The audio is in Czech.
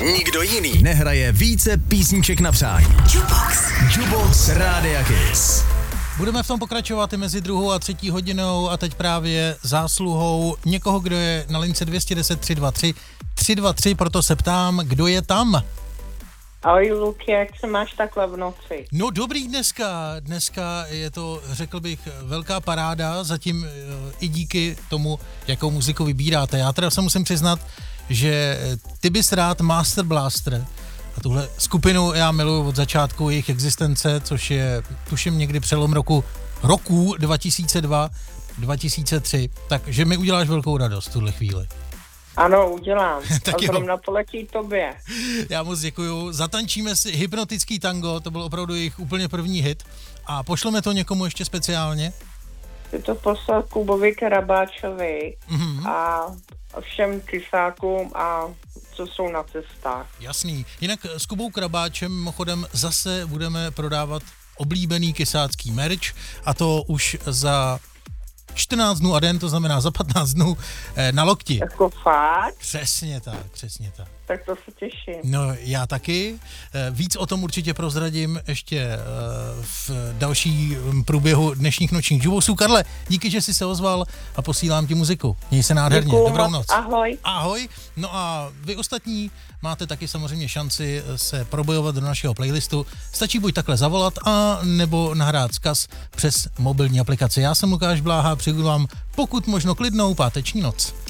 nikdo jiný nehraje více písniček na přání. Jukebox Rádia Kiss. Budeme v tom pokračovat i mezi 2. a 3. hodinou a teď právě zásluhou někoho, kdo je na lince 210 323 323, proto se ptám, kdo je tam? Ahoj Luky, jak se máš takhle v noci? No dobrý dneska je to, řekl bych, velká paráda, zatím i díky tomu, jakou muziku vybíráte. Já teda se musím přiznat, že ty bys rád Master Blaster a tuhle skupinu já miluji od začátku jejich existence, což je tuším někdy přelom roku 2002, 2003, takže mi uděláš velkou radost v tuhle chvíli. Ano, udělám. Tak a zrovna poletí tobě. Já moc děkuju. Zatančíme si Hypnotický tango, to byl opravdu jejich úplně první hit. A pošleme to někomu ještě speciálně? Chci to poslat Kubovi Karabáčovi a všem kysákům a co jsou na cestách. Jasný. Jinak s Kubou Karabáčem mimochodem zase budeme prodávat oblíbený kysácký merch a to už za 14 dnů a den, to znamená za 15 dnů na lokti. Jako fakt? Přesně tak. Tak to se těším. No já taky. Víc o tom určitě prozradím ještě v dalším průběhu dnešních nočních jukeboxů. Karle, díky, že jsi se ozval a posílám ti muziku. Měj se nádherně. Děkuju Dobrou moc. noc. Ahoj. Ahoj. No a vy ostatní máte taky samozřejmě šanci se probojovat do našeho playlistu. Stačí buď takhle zavolat a nebo nahrát vzkaz přes mobilní aplikaci. Já jsem Lukáš Bláha, přeju vám pokud možno klidnou páteční noc.